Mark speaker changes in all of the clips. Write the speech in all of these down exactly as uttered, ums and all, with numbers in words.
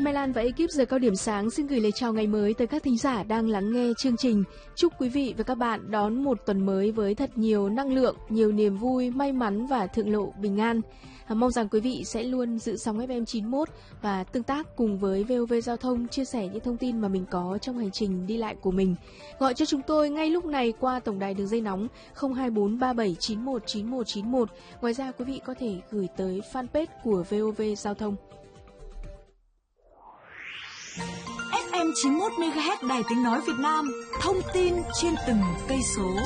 Speaker 1: Mai Lan và ekip giờ cao điểm sáng xin gửi lời chào ngày mới tới các thính giả đang lắng nghe chương trình. Chúc quý vị và các bạn đón một tuần mới với thật nhiều năng lượng, nhiều niềm vui, may mắn và thượng lộ bình an. À, mong rằng quý vị sẽ luôn giữ sóng ép em chín mốt và tương tác cùng với vê o vê Giao thông, chia sẻ những thông tin mà mình có trong hành trình đi lại của mình. Gọi cho chúng tôi ngay lúc này qua tổng đài đường dây nóng không hai bốn ba bảy chín một chín một chín một. Ngoài ra quý vị có thể gửi tới fanpage của vê o vê Giao thông.
Speaker 2: ép em chín mươi mốt mê ga héc Đài Tiếng Nói Việt Nam, thông tin trên từng cây số.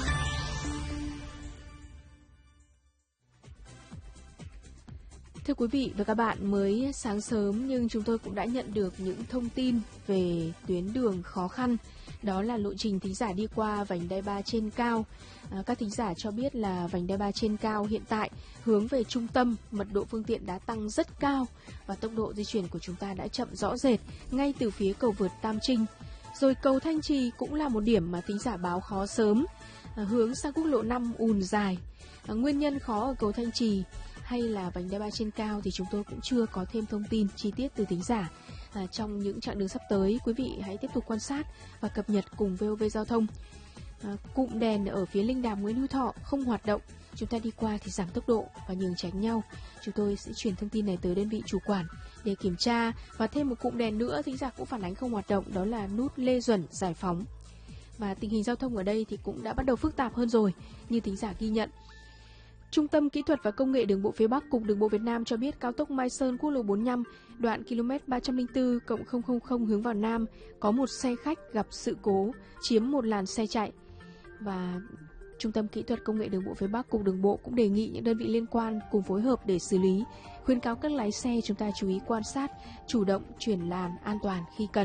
Speaker 1: Thưa quý vị và các bạn, mới sáng sớm nhưng chúng tôi cũng đã nhận được những thông tin về tuyến đường khó khăn. Đó là lộ trình thính giả đi qua vành đai ba trên cao. À, các thính giả cho biết là vành đai ba trên cao hiện tại hướng về trung tâm, mật độ phương tiện đã tăng rất cao và tốc độ di chuyển của chúng ta đã chậm rõ rệt ngay từ phía cầu vượt Tam Trinh. Rồi cầu Thanh Trì cũng là một điểm mà thính giả báo khó sớm, à, hướng sang quốc lộ năm ùn dài. À, nguyên nhân khó ở cầu Thanh Trì hay là vành đai ba trên cao thì chúng tôi cũng chưa có thêm thông tin chi tiết từ thính giả. À, trong những chặng đường sắp tới, quý vị hãy tiếp tục quan sát và cập nhật cùng vê o vê Giao thông. À, cụm đèn ở phía Linh Đàm Nguyễn Hữu Thọ không hoạt động, chúng ta đi qua thì giảm tốc độ và nhường tránh nhau. Chúng tôi sẽ truyền thông tin này tới đơn vị chủ quản để kiểm tra. Và thêm một cụm đèn nữa thính giả cũng phản ánh không hoạt động, đó là nút Lê Duẩn Giải Phóng. Và tình hình giao thông ở đây thì cũng đã bắt đầu phức tạp hơn rồi, như thính giả ghi nhận. Trung tâm Kỹ thuật và Công nghệ Đường bộ phía Bắc, Cục Đường bộ Việt Nam cho biết cao tốc Mai Sơn quốc lộ bốn mươi lăm, đoạn km ba trăm lẻ bốn cộng không không không hướng vào Nam có một xe khách gặp sự cố, chiếm một làn xe chạy. Và Trung tâm Kỹ thuật Công nghệ Đường bộ phía Bắc, Cục Đường bộ cũng đề nghị những đơn vị liên quan cùng phối hợp để xử lý, khuyến cáo các lái xe chúng ta chú ý quan sát, chủ động chuyển làn an toàn khi cần.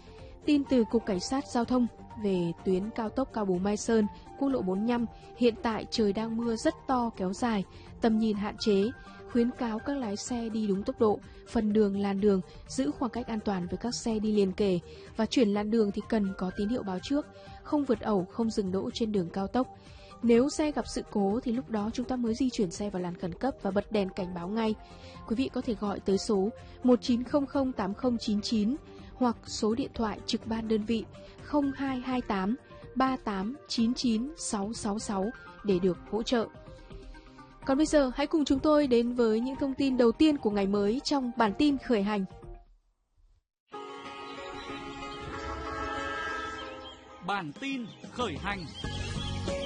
Speaker 1: Tin từ Cục Cảnh sát Giao thông về tuyến cao tốc Cao Bồ Mai Sơn, quốc lộ bốn mươi lăm, hiện tại trời đang mưa rất to kéo dài, tầm nhìn hạn chế, khuyến cáo các lái xe đi đúng tốc độ, phần đường làn đường, giữ khoảng cách an toàn với các xe đi liền kề và chuyển làn đường thì cần có tín hiệu báo trước, không vượt ẩu, không dừng đỗ trên đường cao tốc. Nếu xe gặp sự cố thì lúc đó chúng ta mới di chuyển xe vào làn khẩn cấp và bật đèn cảnh báo ngay. Quý vị có thể gọi tới số một chín không không tám không chín chín hoặc số điện thoại trực ban đơn vị không hai hai tám ba tám chín chín sáu sáu sáu để được hỗ trợ. Còn bây giờ hãy cùng chúng tôi đến với những thông tin đầu tiên của ngày mới trong bản tin khởi hành.
Speaker 3: Bản tin khởi hành.